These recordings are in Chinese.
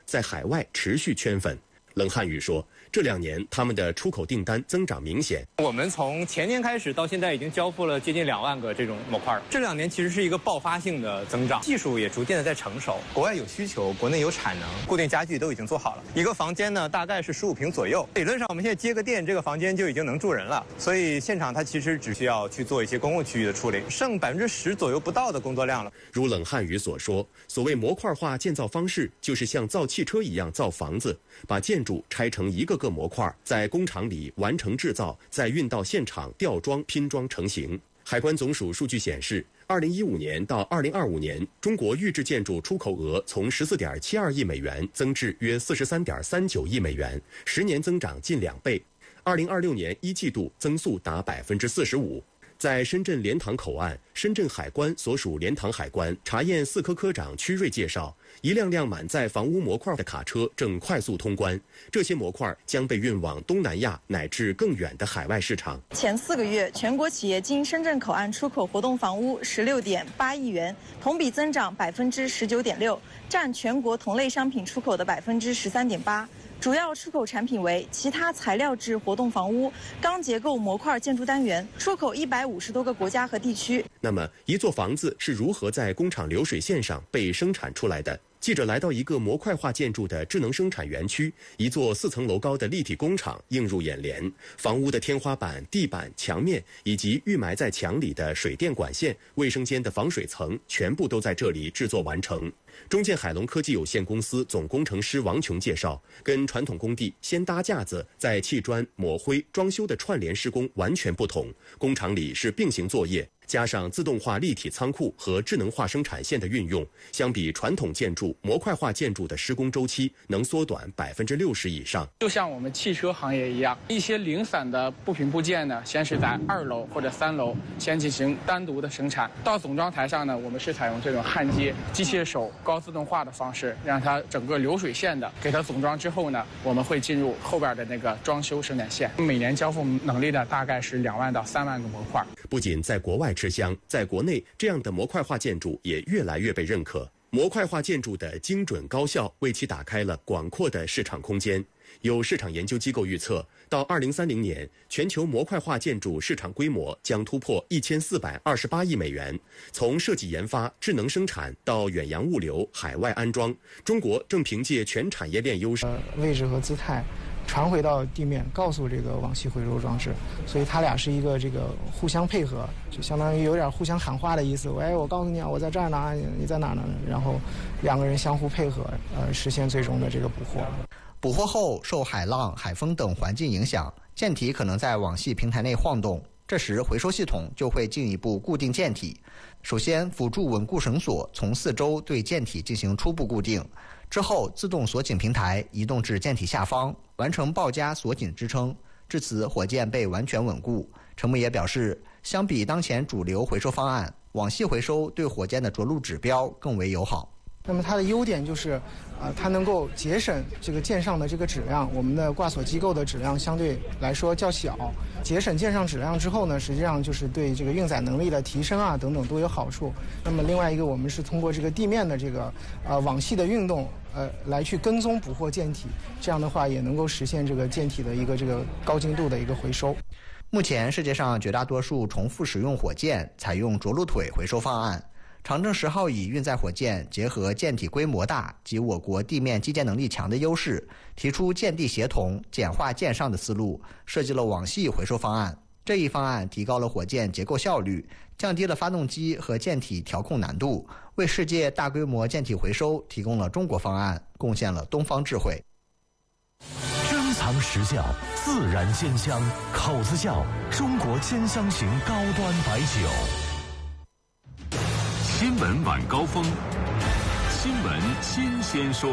在海外持续圈粉。冷汉语说，这2年他们的出口订单增长明显。 我们从前年开始到现在已经交付了接近2万个这种模块了。这2年其实是一个爆发性的增长，技术也逐渐的在成熟，国外有需求，国内有产能，固定家具都已经做好了。一个房间呢大概是15平左右，理论上我们现在接个电，这个房间就已经能住人了。所以现场它其实只需要去做一些公共区域的处理，剩10%左右不到的工作量了。 如冷汉语所说，所谓模块化建造方式，就是像造汽车一样造房子，把建筑拆成一个个模块，在工厂里完成制造，再运到现场吊装拼装成型。海关总署数据显示，2015年到2025年，中国预制建筑出口额从14.72亿美元增至约43.39亿美元，10年增长近2倍。2026年1季度增速达45%。在深圳莲塘口岸，深圳海关所属莲塘海关查验4科科长曲瑞介绍，一辆辆满载房屋模块的卡车正快速通关，这些模块将被运往东南亚乃至更远的海外市场。 前4个月，全国企业经深圳口岸出口活动房屋16.8亿元，同比增长19.6%，占全国同类商品出口的13.8%。主要出口产品为其他材料制活动房屋、钢结构模块建筑单元，出口150多个国家和地区。 那么，一座房子是如何在工厂流水线上被生产出来的？记者来到一个模块化建筑的智能生产园区，一座4层楼高的立体工厂映入眼帘。房屋的天花板、地板、墙面以及预埋在墙里的水电管线、卫生间的防水层，全部都在这里制作完成。中建海龙科技有限公司总工程师王琼介绍，跟传统工地先搭架子再砌砖抹灰装修的串联施工完全不同，工厂里是并行作业，加上自动化立体仓库和智能化生产线的运用，相比传统建筑模块化建筑的施工周期能缩短60%以上。 就像我们汽车行业一样，一些零散的部品部件呢，先是在2楼或者3楼先进行单独的生产，到总装台上呢，我们是采用这种焊接、机械手、高自动化的方式，让它整个流水线的给它总装之后呢，我们会进入后边的那个装修生产线。每年交付能力呢，大概是2万到3万个模块。 不仅在国外吃香，在国内这样的模块化建筑也越来越被认可。模块化建筑的精准高效为其打开了广阔的市场空间。有市场研究机构预测，到2030年，全球模块化建筑市场规模将突破1428亿美元。从设计研发、智能生产到远洋物流、海外安装，中国正凭借全产业链优势， 位置和姿态传回到地面，告诉这个网系回收装置，所以它俩是一个这个互相配合，就相当于有点互相喊话的意思。我告诉你啊，我在这儿呢，你在哪呢？然后2个人相互配合，实现最终的这个捕获。 捕获后受海浪、海风等环境影响，舰体可能在网系平台内晃动，这时回收系统就会进一步固定舰体。首先辅助稳固绳索从4周对舰体进行初步固定，之后自动锁紧平台移动至舰体下方，完成抱夹锁紧支撑，至此火箭被完全稳固。陈木也表示，相比当前主流回收方案，网系回收对火箭的着陆指标更为友好。 那么它的优点就是，它能够节省这个舰上的这个质量，我们的挂锁机构的质量相对来说较小，节省舰上质量之后呢，实际上就是对这个运载能力的提升啊等等都有好处。那么另外一个，我们是通过这个地面的这个网系的运动，来去跟踪捕获舰体，这样的话也能够实现这个舰体的一个这个高精度的一个回收。 目前世界上绝大多数重复使用火箭采用着陆腿回收方案。长征10号乙运载火箭结合舰体规模大及我国地面基建能力强的优势，提出舰地协同、简化舰上的思路，设计了网系回收方案。这一方案提高了火箭结构效率，降低了发动机和舰体调控难度，为世界大规模舰体回收提供了中国方案，贡献了东方智慧。 珍藏实窖，自然鲜香，口子窖，中国兼香型高端白酒。新闻晚高峰，新闻新鲜说。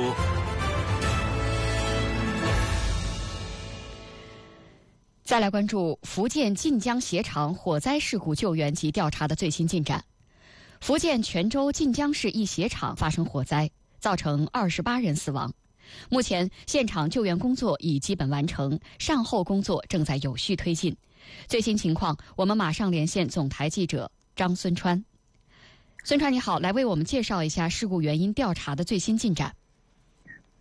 再来关注福建晋江鞋厂火灾事故救援及调查的最新进展。福建泉州晋江市一鞋厂发生火灾，造成28人死亡。目前现场救援工作已基本完成，善后工作正在有序推进。最新情况，我们马上连线总台记者张孙川。孙川你好，来为我们介绍一下事故原因调查的最新进展。